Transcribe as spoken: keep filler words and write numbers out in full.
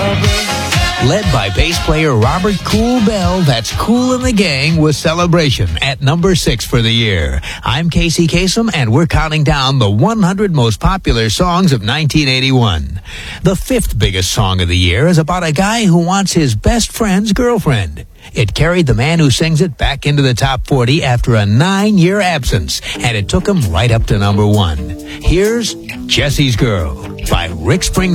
Led by bass player Robert Cool Bell, that's Cool in the Gang with Celebration at number six for the year. I'm Casey Kasem, and we're counting down the one hundred most popular songs of nineteen eighty-one. The fifth biggest song of the year is about a guy who wants his best friend's girlfriend. It carried the man who sings it back into the top forty after a nine-year absence, and it took him right up to number one. Here's Jesse's Girl by Rick Springfield.